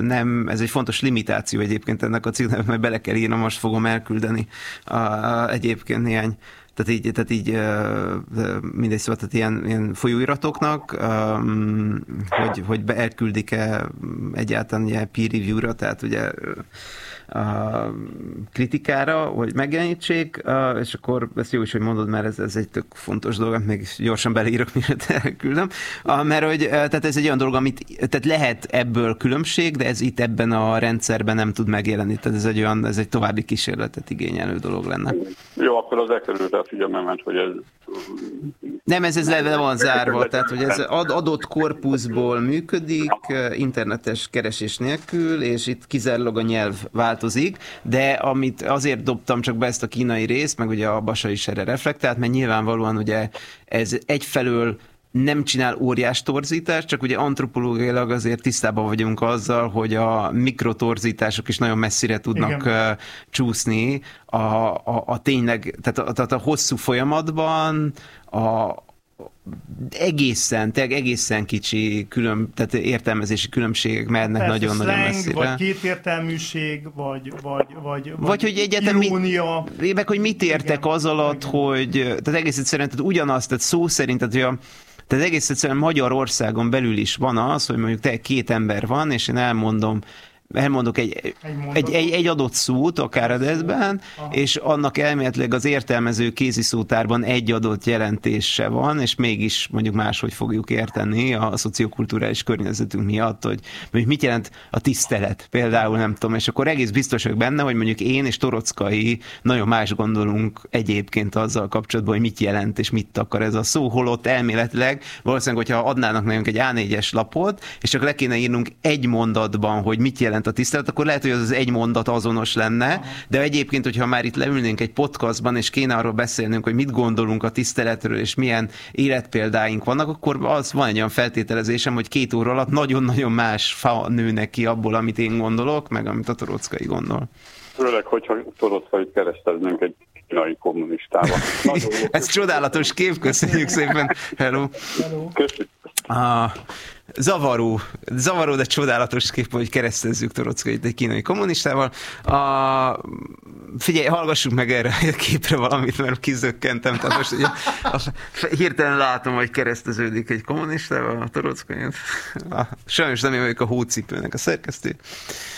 nem, ez egy fontos limitáció egyébként ennek a cikknek, mert bele kell írnom, most fogom elküldeni egyébként néhány. Tehát így mindegy, szóval tehát ilyen folyóiratoknak, hogy elküldik-e egyáltalán ilyen peer review-ra, tehát ugye kritikára, hogy megjelenítsék, és akkor ezt jó is, hogy mondod, mert ez egy tök fontos dolog, még gyorsan beleírok, mielőtt elküldöm, mert hogy tehát ez egy olyan dolog, tehát lehet ebből különbség, de ez itt ebben a rendszerben nem tud megjelenni, tehát ez egy további kísérletet igényelő dolog lenne. Jó, akkor az elkerült a figyelmemet, hogy ez... Nem, ez le van zárva, tehát hogy ez adott korpuszból működik, internetes keresés nélkül, és itt kizárólag a nyelv változik, de amit azért dobtam csak be ezt a kínai részt, meg ugye a Basa is erre reflektált, mert nyilvánvalóan ugye ez egyfelől nem csinál óriás torzítást, csak ugye antropológiailag azért tisztában vagyunk azzal, hogy a mikrotorzítások is nagyon messzire tudnak csúszni a tényleg, tehát a hosszú folyamatban egészen kicsi tehát értelmezési különbségek mehetnek nagyon-nagyon messzire. Vagy kétértelműség, vagy hogy egyetem irónia. Meg hogy mit értek az alatt, hogy tehát egész egyszerűen ugyanaz, tehát szó szerint, tehát egész egyszerűen Magyarországon belül is van az, hogy mondjuk két ember van, és én elmondok egy adott szót, akár adeszben, és annak elméletileg az értelmező kéziszótárban egy adott jelentése van, és mégis mondjuk máshogy fogjuk érteni a szociokulturális környezetünk miatt, hogy mit jelent a tisztelet, például nem tudom, és akkor egész biztos vagyok benne, hogy mondjuk én és Torockai nagyon más gondolunk egyébként azzal kapcsolatban, hogy mit jelent és mit akar ez a szó, holott elméletileg valószínűleg, hogyha adnának nekünk egy A4-es lapot, és csak le kéne írnunk egy mondatban, hogy mit jelent a tisztelet, akkor lehet, hogy az egy mondat azonos lenne, de egyébként, hogyha már itt leülnénk egy podcastban, és kéne arról beszélnünk, hogy mit gondolunk a tiszteletről, és milyen életpéldáink vannak, akkor az van egy olyan feltételezésem, hogy 2 óra alatt nagyon-nagyon más fa nőnek ki abból, amit én gondolok, meg amit a Torockai gondol. Főleg, hogyha Torockait kereszteznénk egy kínai kommunistával. Ez csodálatos kép, köszönjük szépen. Hello. Köszönjük. Zavaró, de csodálatos kép, hogy keresztezzük Torockait egy kínai kommunistával. Figyelj, hallgassuk meg erre a képre valamit, mert kizökkentem. Tehát most ugye, hirtelen látom, hogy kereszteződik egy kommunistával a Torockai. Sajnos nem én vagyok a hócipőnek a szerkesztő.